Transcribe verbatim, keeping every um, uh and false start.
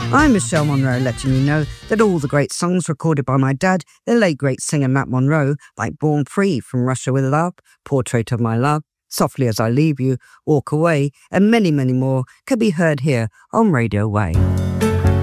I'm Michelle Monroe, letting you know that all the great songs recorded by my dad, the late great singer Matt Monroe, like Born Free, From Russia With Love, Portrait of My Love, Softly As I Leave You, Walk Away, and many, many more, can be heard here on Radio Way.